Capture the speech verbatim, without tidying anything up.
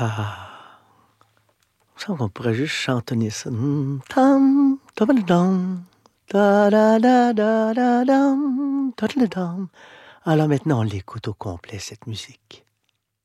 Ah, il me semble qu'on pourrait juste chantonner ça. Hum, tam, tabadadam, tadadadadadam, tadadadam. Alors maintenant, on l'écoute au complet, cette musique.